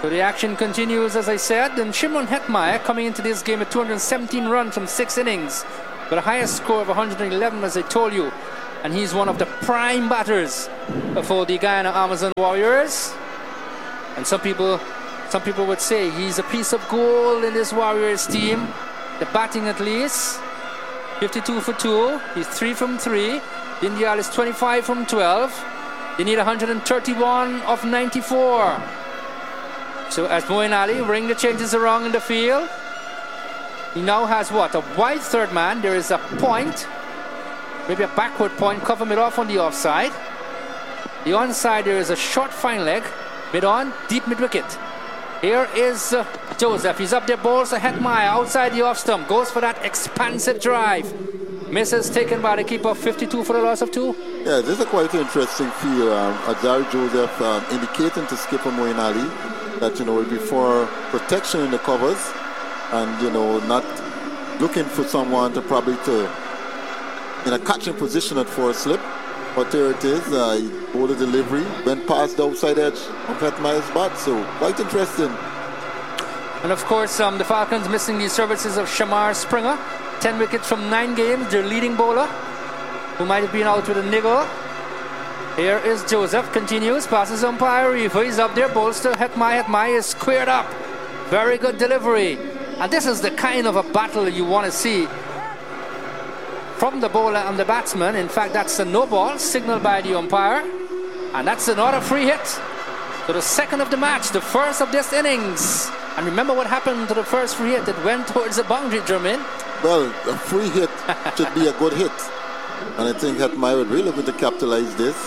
So the action continues, as I said, and Shimon Hetmeyer coming into this game at 217 runs from 6 innings, with a highest score of 111, as I told you. And he's one of the prime batters for the Guyana Amazon Warriors. And some people would say he's a piece of gold in this Warriors team. The batting at least, 52 for 2. He's 3 from 3. Dindial is 25 from 12. They need 131 of 94. So as Moeen Ali ring the changes around in the field, he now has what? A wide third man. There is a point, maybe a backward point, cover mid off on the offside. The onside, there is a short fine leg, mid on, deep mid wicket. Here is Joseph. He's up there, balls to Hetmeyer outside the off stump, goes for that expansive drive. Misses taken by the keeper, 52 for the loss of 2. Yeah, this is a quite interesting feel. Azari Joseph indicating to skipper Moeen Ali that, will be for protection in the covers and, not looking for someone to probably in a catching position at 4 slip. But there it is, he bowled a delivery, went past the outside edge of Hetmeyer's bat, so quite interesting. And of course, the Falcons missing the services of Shamar Springer. 10 wickets from 9 games, their leading bowler, who might have been out with a niggle. Here is Joseph, continues, passes umpire Reefer, he's up there, bowls to Hetmeyer. Hetmeyer is squared up. Very good delivery. And this is the kind of a battle you want to see from the bowler and the batsman. In fact, that's a no ball, signaled by the umpire. And that's another free hit. So the second of the match, the first of this innings. And remember what happened to the first free hit? It went towards the boundary, Jermaine. Well, a free hit should be a good hit. And I think Hetmeyer would really going to capitalize this.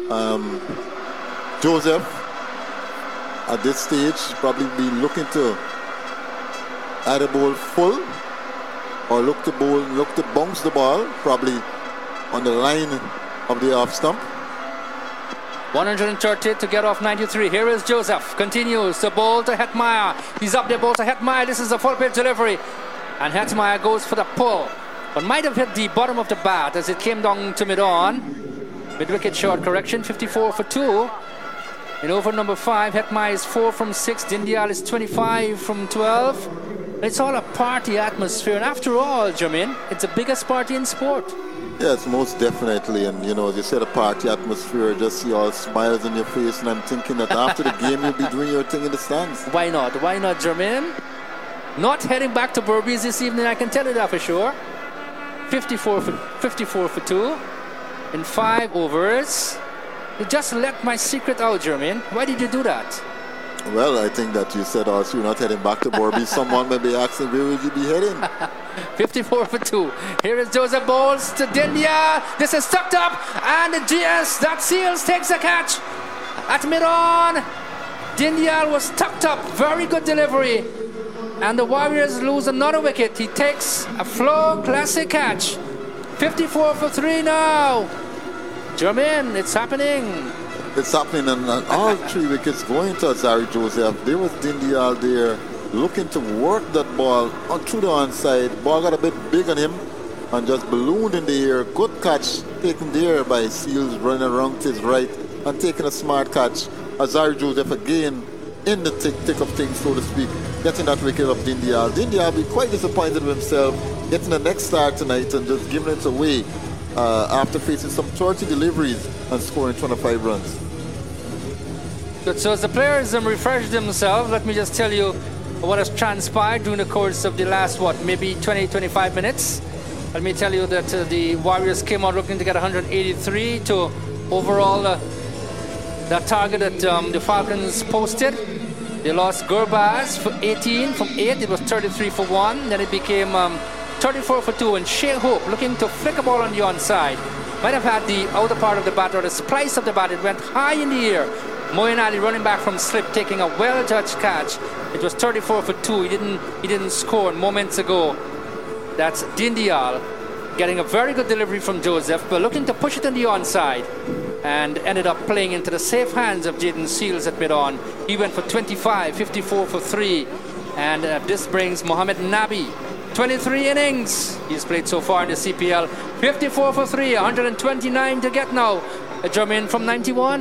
Joseph, at this stage, probably be looking to either bowl full or look to bounce the ball, probably on the line of the off stump. 130 to get off 93. Here is Joseph. Continues to bowl to Hetmeyer. He's up there, bowl to Hetmeyer. This is a full pitch delivery. And Hetmeyer goes for the pull. But might have hit the bottom of the bat as it came down to mid-on. Mid-wicket short correction, 54 for 2. In over number 5, Hetmeyer is 4 from 6. Dindial is 25 from 12. It's all a party atmosphere. And after all, Jermaine, it's the biggest party in sport. Yes, most definitely. And, as you said, a party atmosphere, just see all smiles on your face. And I'm thinking that after the game, you'll be doing your thing in the stands. Why not? Why not, Jermaine? Not heading back to Berbice this evening, I can tell you that for sure. 54 for 2 in 5 overs. You just let my secret out, Jermaine. Why did you do that? Well, I think that you said also you're not heading back to Berbice. Someone may be asking, where would you be heading? 54 for 2. Here is Joseph bowls to Dindia. This is tucked up. And the GS, that Seals takes the catch. At mid-on, Dindial was tucked up. Very good delivery. And the Warriors lose another wicket. He takes a Flow Classic catch. 54 for 3 now. Jermaine, it's happening. It's happening, and all 3 wickets going to Azari Joseph. There was Dindial there looking to work that ball through the onside. Ball got a bit big on him and just ballooned in the air. Good catch taken there by Seals, running around to his right and taking a smart catch. Azari Joseph again in the thick of things, so to speak, getting that wicket of Dindial. Dindial will be quite disappointed with himself, getting the next start tonight and just giving it away after facing some 30 deliveries and scoring 25 runs. Good, so as the players refresh themselves, let me just tell you what has transpired during the course of the last, maybe 20-25 minutes. Let me tell you that the Warriors came out looking to get 183 to overall that target that the Falcons posted. They lost Gurbaz for 18 from 8. It was 33 for 1. Then it became 34 for 2. And Shea Hope looking to flick a ball on the onside. Might have had the outer part of the bat or the splice of the bat. It went high in the air. Moeen Ali running back from slip, taking a well-judged catch. It was 34 for 2. He didn't score moments ago. That's Dindial getting a very good delivery from Joseph, but looking to push it on the onside. And ended up playing into the safe hands of Jaden Seals at mid-on. He went for 25, 54 for 3. And this brings Mohamed Nabi 23 innings he's played so far in the CPL. 54 for 3, 129 to get now. Jermaine from 91.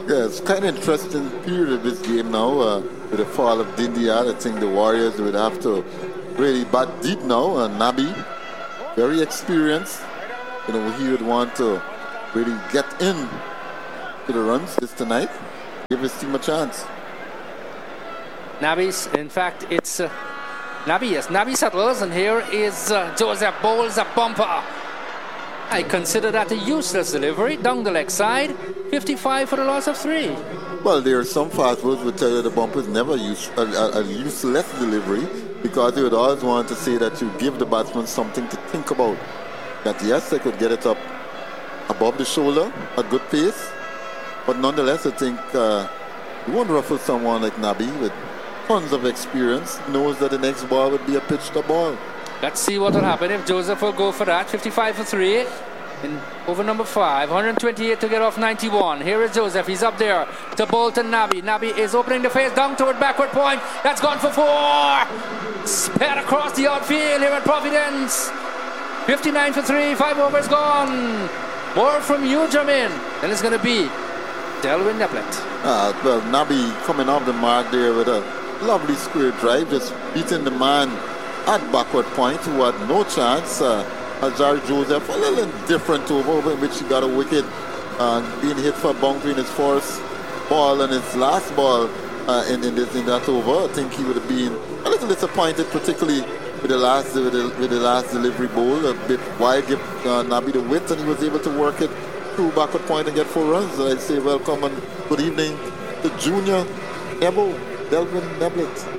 Yeah, it's kind of interesting period of this game now. With the fall of Dindial, I think the Warriors would have to really bat deep now. Nabi, very experienced. You know, he would want to really get in to the runs this tonight. Give his team a chance. Nabi's, in fact, it's Nabi, yes. Nabi settles, and here is Joseph bowls a bumper. I consider that a useless delivery down the leg side. 55 for the loss of 3. Well, there are some fast bowlers would tell you the bumper is never a useless delivery, because they would always want to say that you give the batsman something to think about. That yes, they could get it up above the shoulder, a good pace, but nonetheless, I think you won't ruffle someone like Nabi with tons of experience, knows that the next ball would be a pitched up ball. Let's see what will happen if Joseph will go for that. 55 for 3 in over number 5. 128 to get off 91. Here is Joseph. He's up there to Bolton Nabi. Nabi is opening the face down toward backward point. That's gone for 4. Sped across the outfield here at Providence. 59 for 3. 5 overs gone. More from you, Jermaine. Then it's going to be Delwyn Neplett. Well, Nabi coming off the mark there with a lovely square drive, just beating the man at backward point who had no chance. Azari Joseph, a little indifferent over in which he got a wicket, being hit for a boundary in his first ball and his last ball in that over. I think he would have been a little disappointed, particularly with the last delivery bowl, a bit wide, give Nabi the width, and he was able to work it through backward point and get 4 runs. I'd say welcome and good evening to Junior Nebo, Delvin Neblett.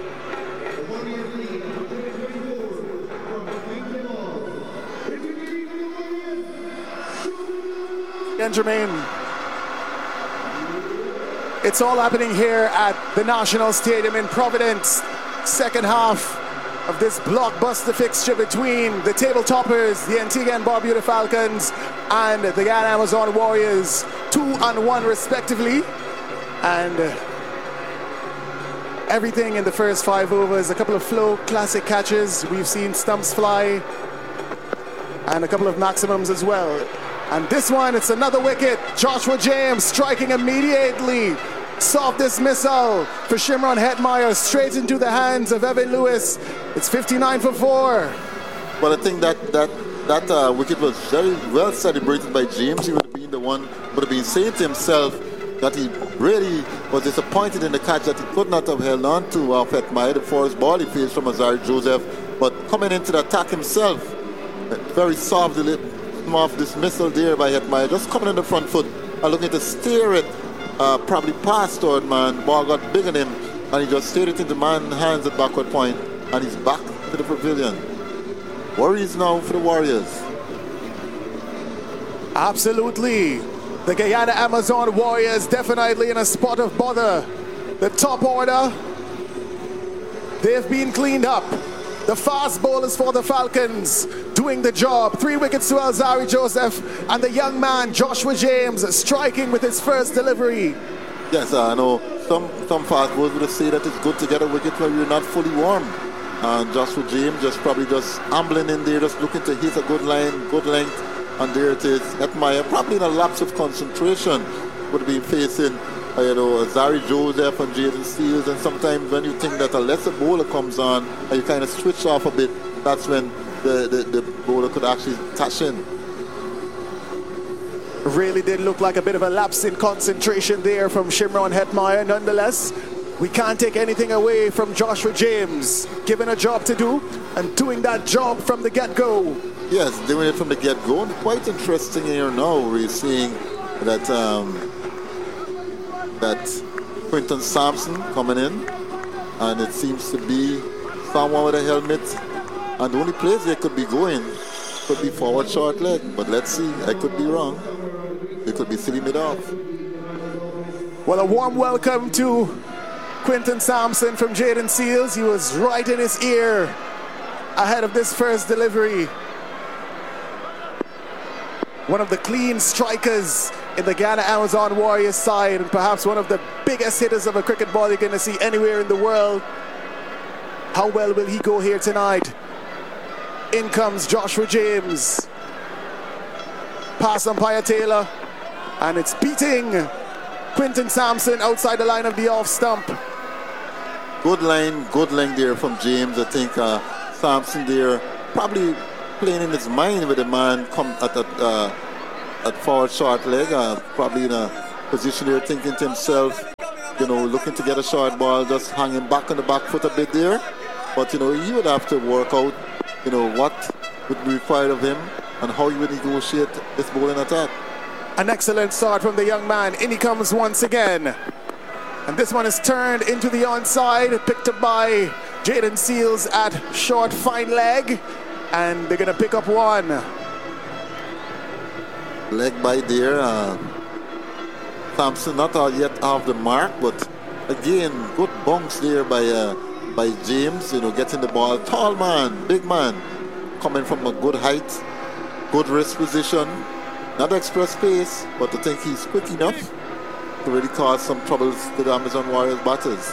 And Jermaine, it's all happening here at the National Stadium in Providence. Second half of this blockbuster fixture between the table toppers, the Antigua and Barbuda Falcons, and the Guyana Amazon Warriors, 2-1 respectively. And everything in the first 5 overs, a couple of Flow classic catches. We've seen stumps fly and a couple of maximums as well. And this one, it's another wicket. Joshua James striking immediately. Soft dismissal for Shimron Hetmeyer, straight into the hands of Evan Lewis. It's 59 for 4. Well, I think that wicket was very well celebrated by James. He would have been the one, would have been saying to himself that he really was disappointed in the catch that he could not have held on to off Hetmeyer, the first ball he faced from Azari Joseph. But coming into the attack himself, very soft off dismissal there by Hetmeyer, just coming on the front foot and looking to steer it probably past third man. Ball got big on him and he just steered it into man's hands at backward point, and he's back to the pavilion. Worries now for the Warriors. Absolutely. The Guyana Amazon Warriors definitely in a spot of bother. The top order, they've been cleaned up. The fast bowlers for the Falcons doing the job. 3 wickets to Azari Joseph, and the young man Joshua James striking with his first delivery. Yes, I know some fast bowlers would say that it's good to get a wicket when you're not fully warm. And Joshua James just ambling in there, just looking to hit a good line, good length. And there it is. Hetmeyer, probably in a lapse of concentration, would have been facing Azari Joseph and Jaden Seals. And sometimes when you think that a lesser bowler comes on and you kind of switch off a bit, that's when the bowler could actually touch in. Really did look like a bit of a lapse in concentration there from Shimron Hetmeyer. Nonetheless, we can't take anything away from Joshua James, given a job to do and doing that job from the get-go. Yes, doing it from the get-go. And quite interesting here now, we're seeing that Quinton Sampson coming in, and it seems to be someone with a helmet, and the only place they could be going could be forward short leg, but let's see. I could be wrong. They could be silly mid-off. Well, a warm welcome to Quinton Sampson from Jaden Seals. He was right in his ear ahead of this first delivery. One of the clean strikers in the Guyana Amazon Warriors side, and perhaps one of the biggest hitters of a cricket ball you're going to see anywhere in the world. How well will he go here tonight? In comes Joshua James. Pass umpire Taylor, and it's beating Quinton Sampson outside the line of the off stump. Good line there from James. I think Sampson there probably playing in his mind with the man come at forward short leg, probably in a position there thinking to himself, looking to get a short ball, just hanging back on the back foot a bit there. But, he would have to work out, what would be required of him and how he would negotiate this bowling attack. An excellent start from the young man. In he comes once again. And this one is turned into the onside, picked up by Jaden Seals at short fine leg. And they're going to pick up one. Leg by there. Sampson not yet off the mark, but again, good bounce there by James, getting the ball. Tall man, big man, coming from a good height, good wrist position. Not express pace, but I think he's quick enough to really cause some troubles to the Amazon Warriors batters.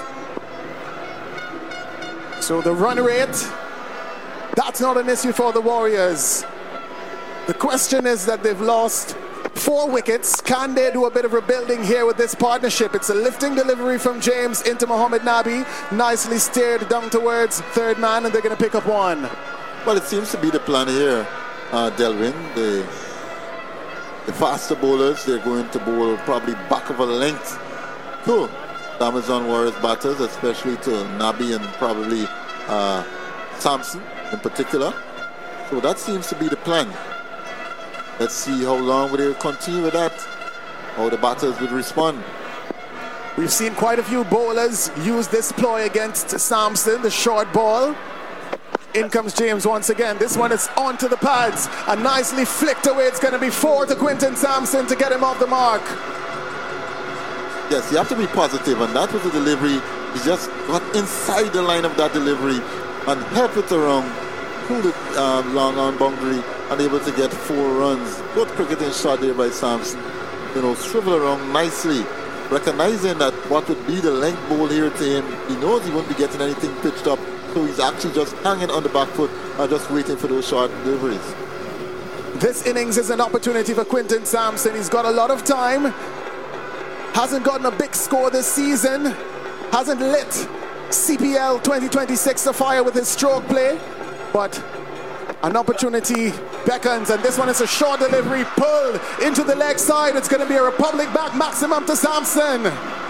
So the run rate, that's not an issue for the Warriors. The question is that they've lost 4 wickets. Can they do a bit of rebuilding here with this partnership? It's a lifting delivery from James into Mohamed Nabi. Nicely steered down towards third man, and they're going to pick up one. Well, it seems to be the plan here, Delvin. The faster bowlers, they're going to bowl probably back of a length to the Amazon Warriors batters, especially to Nabi and probably Sampson in particular. So that seems to be the plan. Let's see how long will they continue with that, how the batters would respond. We've seen quite a few bowlers use this ploy against Sampson, the short ball. In comes James once again. This one is onto the pads and nicely flicked away. It's going to be 4 to Quinton Sampson to get him off the mark. Yes, you have to be positive, and that was the delivery. He just got inside the line of that delivery and helped it around, pulled it long on boundary, and able to get 4 runs. Good cricketing shot there by Sampson. Swivel around nicely, recognizing that what would be the length bowl here to him. He knows he won't be getting anything pitched up, so he's actually just hanging on the back foot and just waiting for those short deliveries. This innings is an opportunity for Quinton Sampson. He's got a lot of time. Hasn't gotten a big score this season. Hasn't lit CPL 2026 afire with his stroke play. But an opportunity beckons, and this one is a short delivery pulled into the leg side. It's going to be a Republic back maximum to Sampson.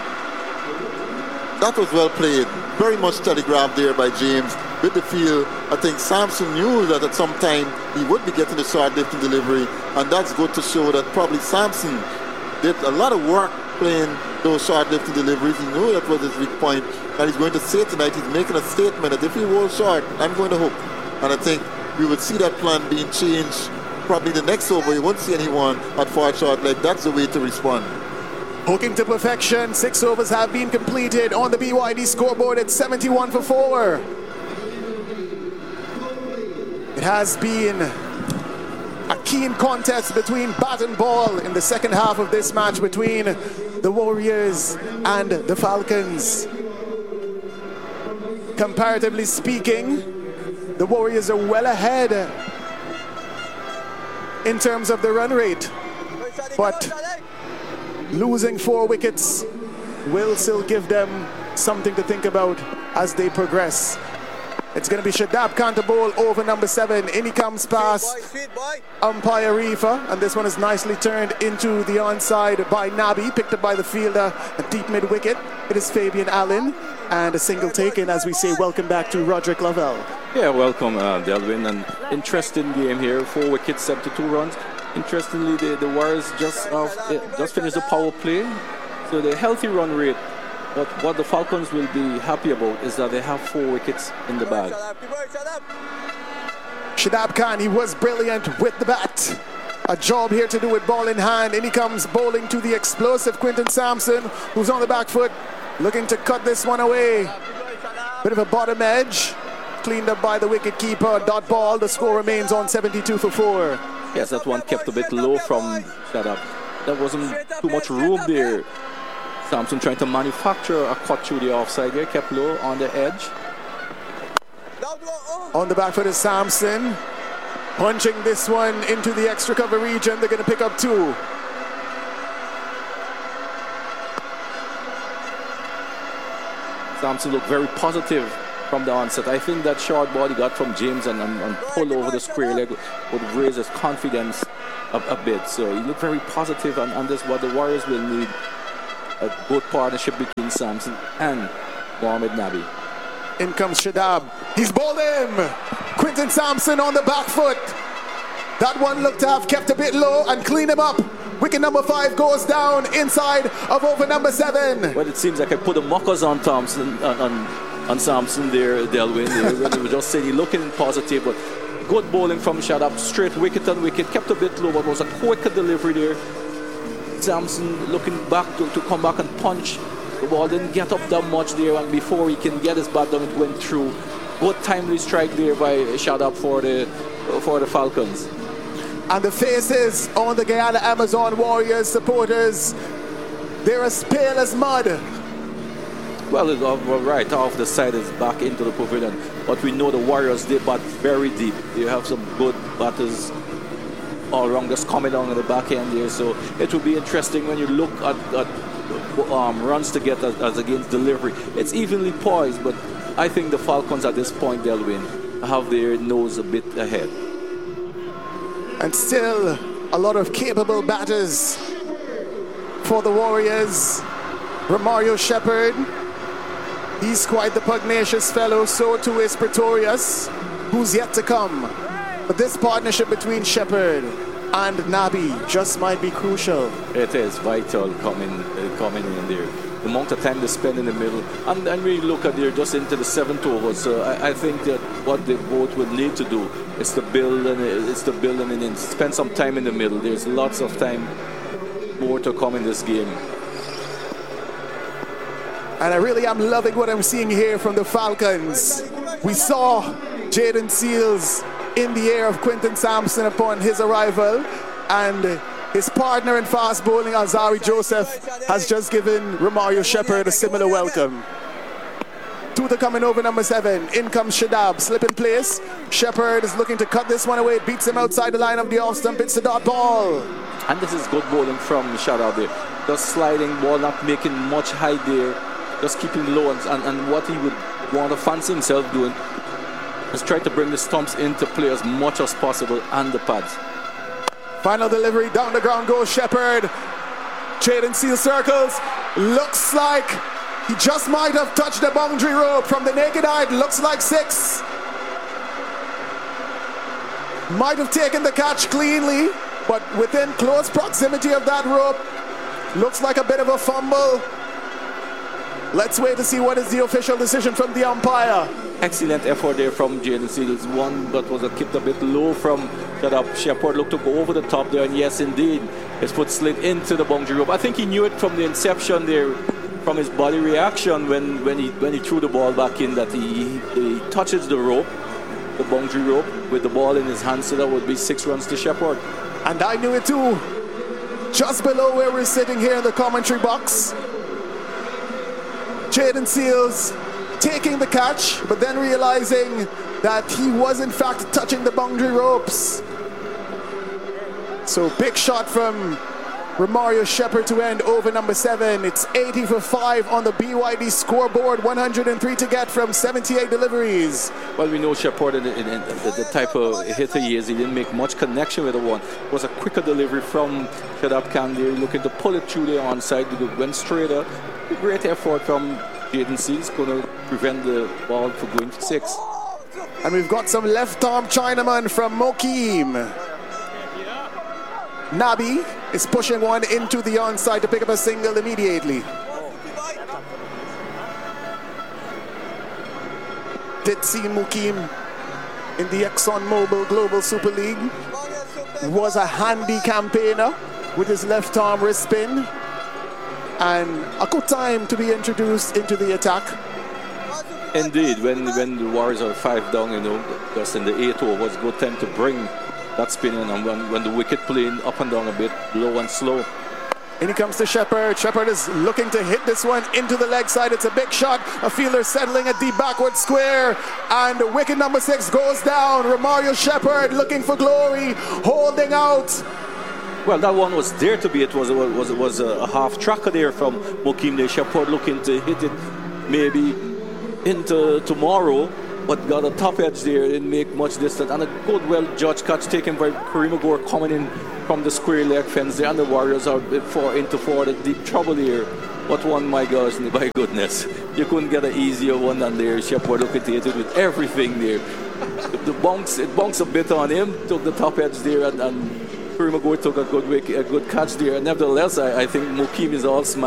That was well played. Very much telegraphed there by James with the feel. I think Sampson knew that at some time he would be getting the short lifting delivery, and that's good to show that probably Sampson did a lot of work playing those short lifting deliveries. He knew that was his weak point, and he's going to say tonight, he's making a statement that if he rolls short, I'm going to hook. And I think we would see that plan being changed. Probably the next over, you won't see anyone at far short leg. That's the way to respond. Hooking to perfection. 6 overs have been completed on the BYD scoreboard. It's 71 for 4. It has been a keen contest between bat and ball in the second half of this match between the Warriors and the Falcons. Comparatively speaking, the Warriors are well ahead in terms of the run rate, but losing 4 wickets will still give them something to think about as they progress. It's going to be Shadab Khan to bowl over number 7. In he comes past umpire Rifa, and this one is nicely turned into the onside by Nabi, picked up by the fielder at deep mid wicket. It is Fabian Allen, and a single taken as we say welcome back to Roderick Lavelle. Yeah, welcome Delvin. An interesting game here. 4 wickets, 72 runs. Interestingly, the Warriors just finished the power play, so the healthy run rate. But what the Falcons will be happy about is that they have 4 wickets in the bag. Shadab Khan, he was brilliant with the bat. A job here to do with ball in hand. In he comes bowling to the explosive Quinton Sampson, who's on the back foot, looking to cut this one away. Bit of a bottom edge, cleaned up by the wicket keeper. Dot ball, the score remains on 72 for 4. Yes, that one kept a bit low from Shadab. There wasn't too much room there. Sampson trying to manufacture a cut through the offside here, kept low on the edge. On the back foot is Sampson, punching this one into the extra cover region. They're going to pick up 2. Sampson looked very positive from the onset. I think that short ball he got from James and pull over the square leg would raise his confidence a bit. So he looked very positive, and this is what the Warriors will need, a good partnership between Sampson and Mohamed Nabi. In comes Shadab. He's bowled him. Quinton Sampson on the back foot. That one looked to have kept a bit low and clean him up. Wicket number 5 goes down inside of over number 7. Well, it seems like I put the mockers on Thompson, on Sampson there, Delwyn. They were just saying he's looking positive, but good bowling from Shadab. Straight wicket on wicket, kept a bit low, but was a quicker delivery there. Sampson looking back to come back and punch. The ball didn't get up that much there, and before he can get his bat down, it went through. Good timely strike there by Shadab for the Falcons. And the faces on the Guyana Amazon Warriors supporters, they're as pale as mud. Well, it's right off the side, is back into the pavilion. But we know the Warriors, they bat very deep. They have some good batters all around, just coming down in the back end there. So it will be interesting when you look at runs to get as against delivery. It's evenly poised, but I think the Falcons at this point, they'll win, have their nose a bit ahead. And still a lot of capable batters for the Warriors. Romario Shepherd, he's quite the pugnacious fellow, so too is Pretorius, who's yet to come. But this partnership between Shepherd and Nabi just might be crucial. It is vital coming in there. The amount of time they spend in the middle, and we look at there just into the 7th over. So I think that what they both will need to do is to build and then spend some time in the middle. There's lots of time more to come in this game. And I really am loving what I'm seeing here from the Falcons. We saw Jaden Seals in the air of Quinton Sampson upon his arrival, and his partner in fast bowling, Azari Joseph, has just given Romario Shepherd a similar welcome. Tuta coming over number 7. In comes Shadab, slip in place. Shepherd is looking to cut this one away. Beats him outside the line of the off stump. It's the dot ball. And this is good bowling from Shadab there. Just sliding ball, not making much height there. Just keeping low, and what he would want to fancy himself doing is try to bring the stumps into play as much as possible and the pads. Final delivery, down the ground goes Shepherd. Jaden Seal circles. Looks like he just might have touched the boundary rope. From the naked eye, it looks like 6. Might have taken the catch cleanly, but within close proximity of that rope, looks like a bit of a fumble. Let's wait to see what is the official decision from the umpire. Excellent effort there from Jaden Seals. One but was kept a bit low from Shadab. Shepherd looked to go over the top there, and yes, indeed, his foot slid into the boundary rope. I think he knew it from the inception there, from his body reaction when he threw the ball back in, that he touches the rope, the boundary rope, with the ball in his hand. So that would be 6 runs to Shepherd. And I knew it too. Just below where we're sitting here in the commentary box, Jaden Seals taking the catch, but then realizing that he was in fact touching the boundary ropes. So big shot from Romario Shepherd to end over number 7. It's 80 for 5 on the BYD scoreboard, 103 to get from 78 deliveries. Well, we know Shepherd in the type of hitter he is. He didn't make much connection with the one. It was a quicker delivery from Shadab Khan there, looking to pull it through the onside. It went straighter. Great effort from Jaden Seals, going to prevent the ball from going to 6. And we've got some left arm Chinaman from Mokeem. Nabi is pushing one into the onside to pick up a single immediately. Did see Mokeem in the ExxonMobil Global Super League. Was a handy campaigner with his left arm wrist spin. And a good time to be introduced into the attack. Indeed, when the Warriors are 5 down, just in the 8th over, was a good time to bring that spin in, and when the wicket playing up and down a bit, low and slow. In he comes to Shepherd. Shepherd is looking to hit this one into the leg side. It's a big shot. A fielder settling a deep backward square. And wicket number 6 goes down. Romario Shepherd looking for glory, holding out. Well, that one was there to be. It was a half tracker there from Mokeem there. Shepherd looking to hit it maybe into tomorrow, but got a top edge there. Didn't make much distance. And a good, well-judged catch taken by Kareem Gore coming in from the square leg fence there. And the Warriors are into the deep trouble here. But one, my gosh, my goodness, you couldn't get an easier one than there. Shepard looked at it with everything there. It bounced a bit on him, took the top edge there, and Kareem Gore took a good catch there. Nevertheless, I think Mokim is all smashed.